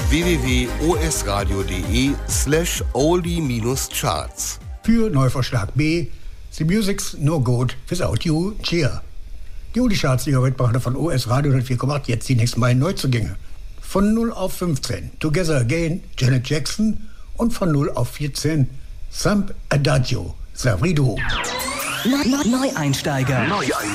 www.osradio.de/oldie-charts. Für Neuvorschlag B, The Music's No Good Without You, Cheer. Die Oldie-Charts, die heute brachte von OS Radio 104,8, jetzt die nächsten beiden Neuzugänge. Von 0 auf 15, Together Again, Janet Jackson, und von 0 auf 14, Thumb Adagio, Savrido. Neueinsteiger.